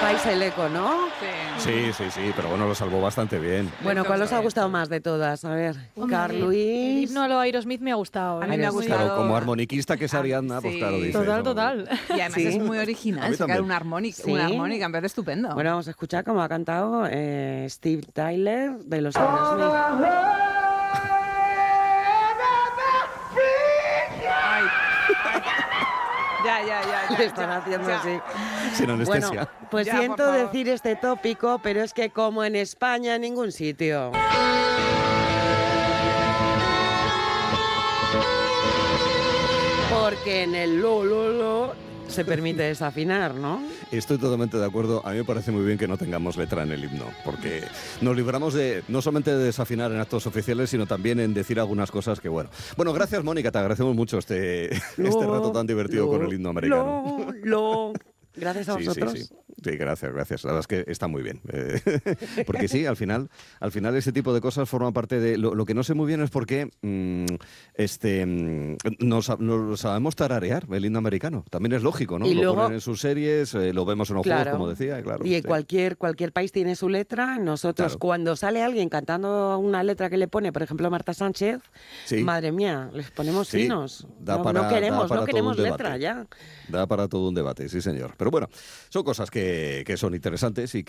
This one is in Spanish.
salváis el eco, ¿no? Sí, pero bueno, lo salvó bastante bien. Bueno, ¿cuál os ha gustado más de todas? A ver, Carl Luis. El himno a lo Aerosmith me ha gustado. A mí me ha gustado. Claro, como armoniquista que es Ariadna, pues claro, dice eso. Total. Y además es muy original sacar una armónica, me parece estupendo. Bueno, vamos a escuchar cómo ha cantado Steve Tyler de los Aerosmith. Ya. Le están haciendo así. Sin anestesia. Bueno, pues Ya, siento decir este tópico, pero es que como en España en ningún sitio. Porque en el lo se permite desafinar, ¿no? Estoy totalmente de acuerdo. A mí me parece muy bien que no tengamos letra en el himno, porque nos libramos de no solamente de desafinar en actos oficiales, sino también en decir algunas cosas que, bueno. Bueno, gracias, Mónica, te agradecemos mucho este rato tan divertido con el himno americano. Gracias a vosotros. Sí, gracias. La verdad es que está muy bien. Porque sí, al final ese tipo de cosas forman parte de... Lo que no sé muy bien es por qué no sabemos tararear el himno americano. También es lógico, ¿no? Y lo luego, ponen en sus series, lo vemos en los juegos, como decía. Claro, y cualquier país tiene su letra. Nosotros, cuando sale alguien cantando una letra que le pone, por ejemplo, Marta Sánchez, madre mía, les ponemos finos. No queremos letra ya. Da para todo un debate, sí, señor. Pero bueno, son cosas que son interesantes y que